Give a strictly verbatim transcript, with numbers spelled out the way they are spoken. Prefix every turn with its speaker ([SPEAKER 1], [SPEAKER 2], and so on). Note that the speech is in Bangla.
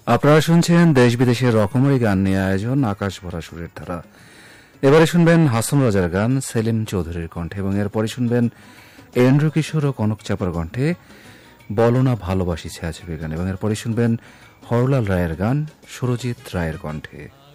[SPEAKER 1] আপনারা শুনছেন দেশ বিদেশের রকমারি গান নিয়ে আয়োজন আকাশ ভরা সুরের ধারা। এবারে শুনবেন হাসান রাজার গান সেলিম চৌধুরীর কণ্ঠে এবং এরপরে শুনবেন এন্দ্র কিশোর ও কনক চাপার কণ্ঠে বলো না ভালোবাসি ছায়াছবি গান এবং এরপরে শুনবেন হরলাল রায়ের গান সুরজিৎ রায়ের কণ্ঠে।